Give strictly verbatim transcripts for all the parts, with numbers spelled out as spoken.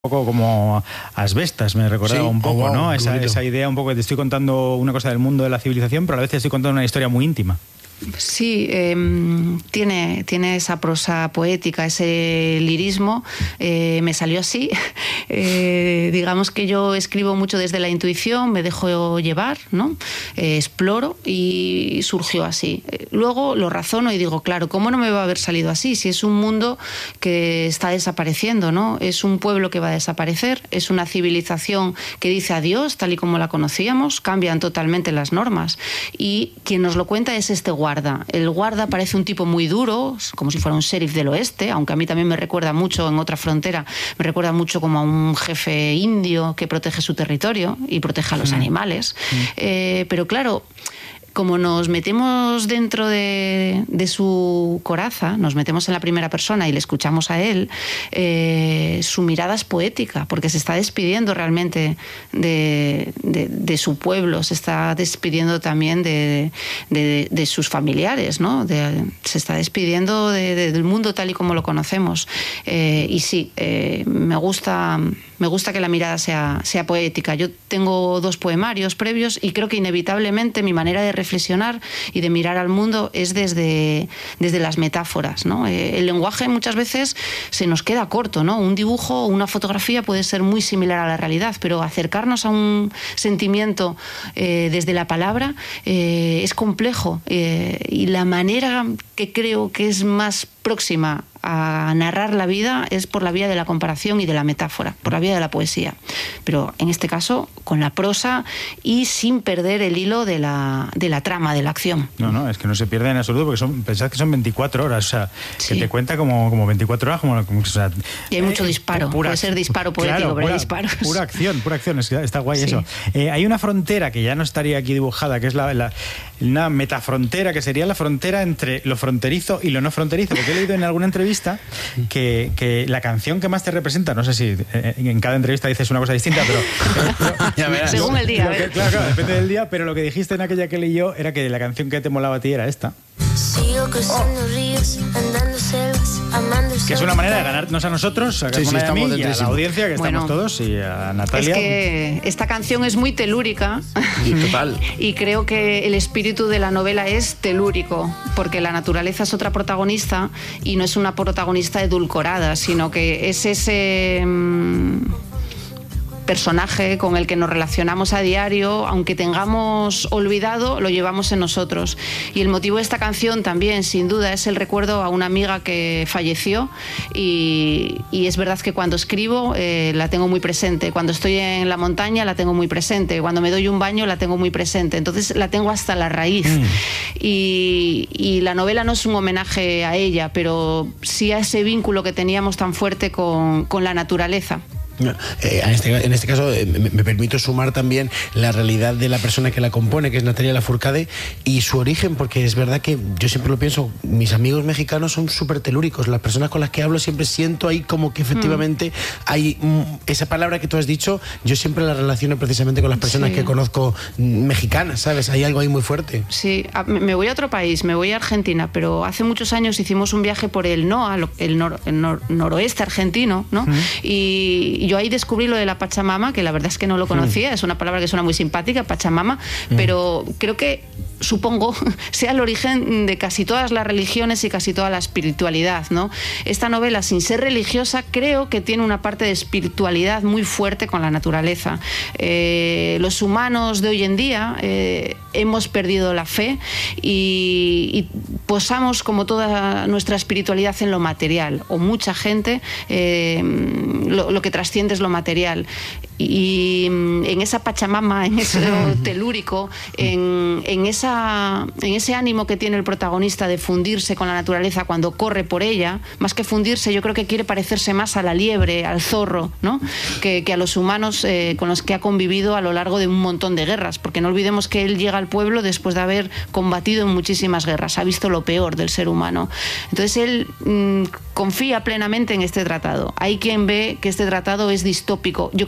Un poco como Asbestas, me recordaba sí, un poco, oh, wow, ¿no? Esa, esa idea un poco que te estoy contando una cosa del mundo de la civilización, pero a la vez te estoy contando una historia muy íntima. Sí, eh, tiene, tiene esa prosa poética, ese lirismo, eh, me salió así. Eh, digamos que yo escribo mucho desde la intuición, me dejo llevar, ¿no? Eh, exploro y surgió así. Luego lo razono y digo, claro, ¿cómo no me va a haber salido así? Si es un mundo que está desapareciendo, ¿no? Es un pueblo que va a desaparecer, es una civilización que dice adiós, tal y como la conocíamos, cambian totalmente las normas. Y quien nos lo cuenta es este guardia. El guarda parece un tipo muy duro, como si fuera un sheriff del oeste, aunque a mí también me recuerda mucho en otra frontera, me recuerda mucho como a un jefe indio que protege su territorio y protege a los mm. animales. Mm. Eh, pero claro, como nos metemos dentro de, de su coraza, nos metemos en la primera persona y le escuchamos a él, eh, su mirada es poética, porque se está despidiendo realmente de, de, de su pueblo, se está despidiendo también de, de, de sus familiares, ¿no? De, se está despidiendo de, de, del mundo tal y como lo conocemos. Eh, y sí, eh, me gusta... Me gusta que la mirada sea, sea poética. Yo tengo dos poemarios previos y creo que inevitablemente mi manera de reflexionar y de mirar al mundo es desde, desde las metáforas, ¿no? Eh, el lenguaje muchas veces se nos queda corto, ¿no? Un dibujo o una fotografía puede ser muy similar a la realidad, pero acercarnos a un sentimiento eh, desde la palabra eh, es complejo. Eh, y la manera que creo que es más próxima a narrar la vida es por la vía de la comparación y de la metáfora, por la vía de la poesía. Pero en este caso, con la prosa y sin perder el hilo de la, de la trama, de la acción. No, no, es que no se pierde en absoluto, porque son, pensad que son veinticuatro horas, o sea, sí. que te cuenta como, como veinticuatro horas, como, como o sea, y hay mucho eh, disparo, pura, puede ser disparo poético, claro, pero pura, hay disparos. Pura acción, pura acción, es que está guay sí. eso. Eh, hay una frontera que ya no estaría aquí dibujada, que es la, la, una metafrontera, que sería la frontera entre lo fronterizo y lo no fronterizo, porque he leído en alguna entrevista que, que la canción que más te representa, no sé si eh, en cada entrevista dices una cosa distinta, pero... Eh, pero ya verás. Según el día. Que, claro, claro, depende del día, pero lo que dijiste en aquella que leí yo era que la canción que te molaba a ti era esta. Sigo cruzando oh. ríos, andando selvas, amando. Que es una manera de ganarnos a nosotros, a sí, sí, a mí y a la audiencia, que bueno, estamos todos, y a Natalia. Es que esta canción es muy telúrica. Sí, total. Y creo que el espíritu de la novela es telúrico, porque la naturaleza es otra protagonista y no es una protagonista edulcorada, sino que es ese... Mmm, personaje con el que nos relacionamos a diario, aunque tengamos olvidado, lo llevamos en nosotros. Y el motivo de esta canción también, sin duda, es el recuerdo a una amiga que falleció y, y es verdad que cuando escribo eh, la tengo muy presente, cuando estoy en la montaña la tengo muy presente, cuando me doy un baño la tengo muy presente, entonces la tengo hasta la raíz. Mm. Y, y la novela no es un homenaje a ella, pero sí a ese vínculo que teníamos tan fuerte con, con la naturaleza. Eh, en, este, en este caso eh, me, me permito sumar también la realidad de la persona que la compone, que es Natalia Lafourcade, y su origen, porque es verdad que yo siempre lo pienso, mis amigos mexicanos son súper telúricos, las personas con las que hablo siempre siento ahí como que efectivamente mm. hay mm, esa palabra que tú has dicho, yo siempre la relaciono precisamente con las personas sí. que conozco mexicanas, ¿sabes? Hay algo ahí muy fuerte. Sí, me voy a otro país, me voy a Argentina, pero hace muchos años hicimos un viaje por el N O A, el, nor, el nor, noroeste argentino, ¿no? Mm. Y, y yo ahí descubrí lo de la Pachamama, que la verdad es que no lo conocía, mm. es una palabra que suena muy simpática, Pachamama, mm. pero creo que, supongo, sea el origen de casi todas las religiones y casi toda la espiritualidad, ¿no? Esta novela, sin ser religiosa, creo que tiene una parte de espiritualidad muy fuerte con la naturaleza. Eh, los humanos de hoy en día eh, hemos perdido la fe y, y posamos como toda nuestra espiritualidad en lo material, o mucha gente eh, lo, lo que trasciende es lo material. Y en esa Pachamama, en ese telúrico, en, en, esa, en ese ánimo que tiene el protagonista de fundirse con la naturaleza cuando corre por ella, más que fundirse, yo creo que quiere parecerse más a la liebre, al zorro, ¿no? que, que a los humanos eh, con los que ha convivido a lo largo de un montón de guerras, porque no olvidemos que él llega al pueblo después de haber combatido en muchísimas guerras, ha visto lo peor del ser humano. Entonces él mmm, confía plenamente en este tratado. Hay quien ve que este tratado es distópico. Yo creo que para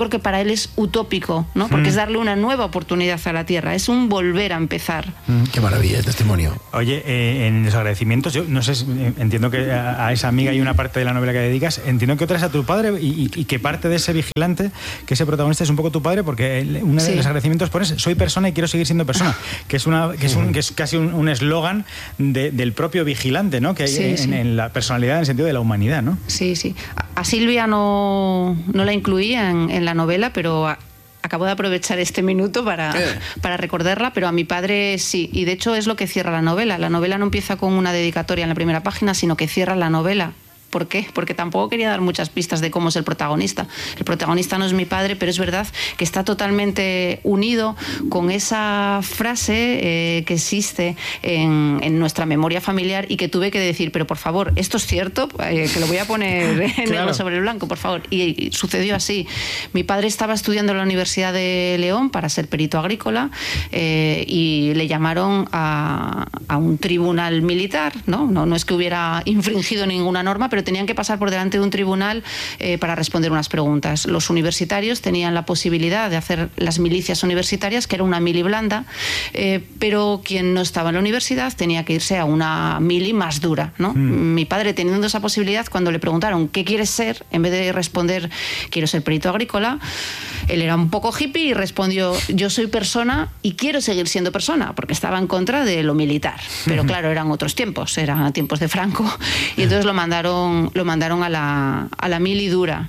él es utópico, ¿no? Porque mm. es darle una nueva oportunidad a la tierra, es un volver a empezar. Mm. Qué maravilla el testimonio. Oye, eh, en los agradecimientos, yo no sé, entiendo que a, a esa amiga hay una parte de la novela que dedicas, entiendo que otra es a tu padre y, y, y que parte de ese vigilante, que ese protagonista es un poco tu padre, porque uno de sí. los agradecimientos pones, soy persona y quiero seguir siendo persona, que es, una, que es, un, que es casi un eslogan de, del propio vigilante, ¿no? Que hay sí, en, sí. en la personalidad en el sentido de la humanidad, ¿no? Sí, sí. A Silvia no, no la incluía en, en la novela, pero a, acabo de aprovechar este minuto para, eh. para recordarla, pero a mi padre sí. Y de hecho es lo que cierra la novela. La novela no empieza con una dedicatoria en la primera página, sino que cierra la novela. ¿Por qué? Porque tampoco quería dar muchas pistas de cómo es el protagonista. El protagonista no es mi padre, pero es verdad que está totalmente unido con esa frase eh, que existe en, en nuestra memoria familiar y que tuve que decir, pero por favor, ¿esto es cierto? Eh, que lo voy a poner en claro. negro sobre el blanco, por favor. Y, y sucedió así. Mi padre estaba estudiando en la Universidad de León para ser perito agrícola eh, y le llamaron a, a un tribunal militar, ¿no? No, no es que hubiera infringido ninguna norma, pero tenían que pasar por delante de un tribunal eh, para responder unas preguntas. Los universitarios tenían la posibilidad de hacer las milicias universitarias, que era una mili blanda, eh, pero quien no estaba en la universidad tenía que irse a una mili más dura, ¿no? Mm. Mi padre, teniendo esa posibilidad, cuando le preguntaron ¿qué quieres ser?, en vez de responder quiero ser perito agrícola, él era un poco hippie y respondió yo soy persona y quiero seguir siendo persona, porque estaba en contra de lo militar. Pero claro, eran otros tiempos, eran tiempos de Franco, y entonces lo mandaron lo mandaron a la, a la mili dura,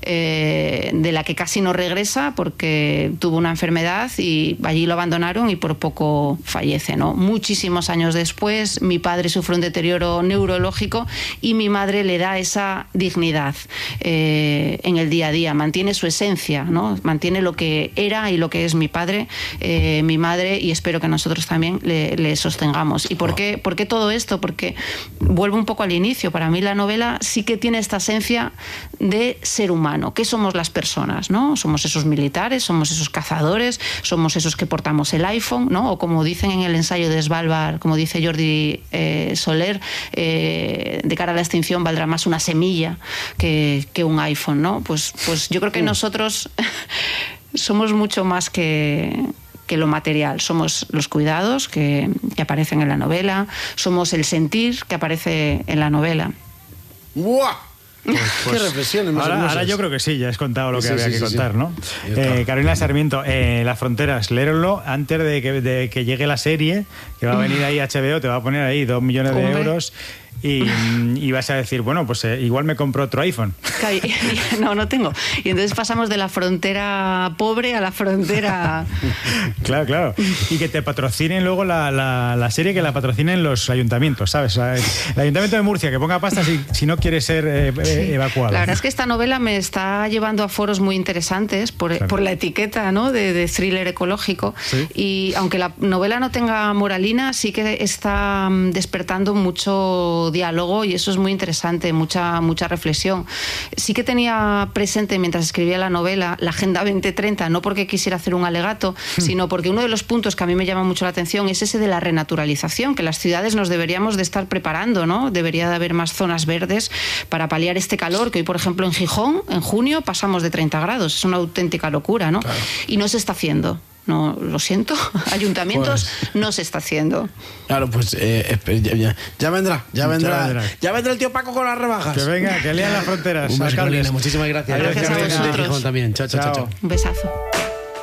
eh, de la que casi no regresa porque tuvo una enfermedad y allí lo abandonaron y por poco fallece, ¿no? Muchísimos años después mi padre sufre un deterioro neurológico y mi madre le da esa dignidad eh, en el día a día, mantiene su esencia, ¿no? Mantiene lo que era y lo que es mi padre, eh, mi madre, y espero que nosotros también le, le sostengamos. ¿Y por qué, por qué todo esto? Porque vuelvo un poco al inicio, para mí la novela sí que tiene esta esencia de ser humano. ¿Qué somos las personas, no? Somos esos militares, somos esos cazadores, somos esos que portamos el iPhone, ¿no? O como dicen en el ensayo de Svalbard, como dice Jordi eh, Soler, eh, de cara a la extinción valdrá más una semilla que, que un iPhone, ¿no? Pues, pues yo creo que nosotros somos mucho más que... que lo material. Somos los cuidados que, que aparecen en la novela, somos el sentir que aparece en la novela. ¡Buah! Pues, pues, qué reflexiones más ahora, ahora yo creo que sí, ya has contado lo que sí, había sí, que sí, contar, sí. ¿no? Eh, Carolina Sarmiento, eh, Las Fronteras, léerlo antes de que, de que llegue la serie, que va a venir ahí H B O, te va a poner ahí dos millones de Hombre. euros. Y, y vas a decir, bueno, pues eh, igual me compro otro iPhone. No, no tengo. Y entonces pasamos de la frontera pobre a la frontera... Claro, claro. Y que te patrocinen luego la, la, la serie, que la patrocinen los ayuntamientos, ¿sabes? El Ayuntamiento de Murcia, que ponga pasta si, si no quiere ser eh, sí. evacuado. La verdad es que esta novela me está llevando a foros muy interesantes por, claro. por la etiqueta, ¿no?, de, de thriller ecológico. ¿Sí? Y aunque la novela no tenga moralina, sí que está despertando mucho diálogo y eso es muy interesante, mucha, mucha reflexión. Sí que tenía presente mientras escribía la novela la Agenda veinte treinta, no porque quisiera hacer un alegato, hmm. sino porque uno de los puntos que a mí me llama mucho la atención es ese de la renaturalización, que las ciudades nos deberíamos de estar preparando, ¿no? Debería de haber más zonas verdes para paliar este calor, que hoy, por ejemplo, en Gijón, en junio, pasamos de treinta grados. Es una auténtica locura, ¿no? Claro. Y no se está haciendo. No, lo siento, ayuntamientos pues, no se está haciendo. Claro, pues eh, ya, ya, ya vendrá, ya vendrá, ya vendrá. Ya vendrá el tío Paco con las rebajas. Que venga, que lean Las Fronteras. Un beso, Carolina, muchísimas gracias. Gracias, gracias a vosotros. También. Chao, chao, chao, chao. Un besazo.